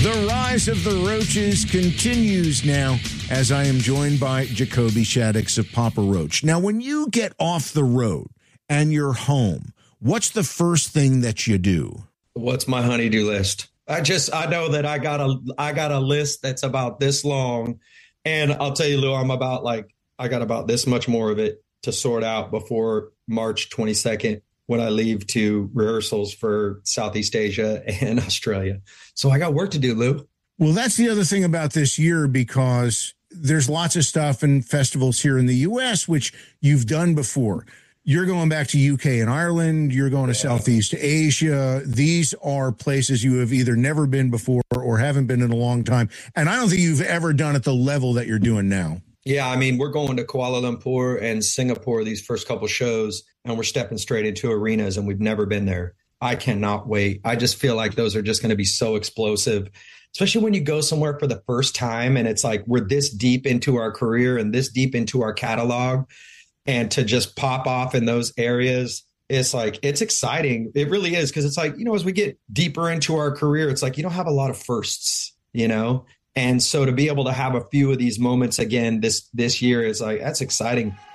The rise of the Roaches continues now as I am joined by Jacoby Shaddix of Papa Roach. Now, when you get off the road and you're home, what's the first thing that you do? What's my honey-do list? I know that I got a list that's about this long, and I'll tell you, Lou, I got about this much more of it to sort out before March 22nd when I leave to rehearsals for Southeast Asia and Australia. So I got work to do, Lou. Well, that's the other thing about this year, because there's lots of stuff and festivals here in the U.S., which you've done before. You're going back to UK and Ireland. You're going to Southeast Asia. These are places you have either never been before or haven't been in a long time. And I don't think you've ever done at the level that you're doing now. Yeah, I mean, we're going to Kuala Lumpur and Singapore these first couple shows, and we're stepping straight into arenas, and we've never been there. I cannot wait. I just feel like those are just going to be so explosive, especially when you go somewhere for the first time and it's like we're this deep into our career and this deep into our catalog, and to just pop off in those areas, it's like, it's exciting. It really is, because it's like, as we get deeper into our career, it's like you don't have a lot of firsts, And so to be able to have a few of these moments again this year is like, that's exciting.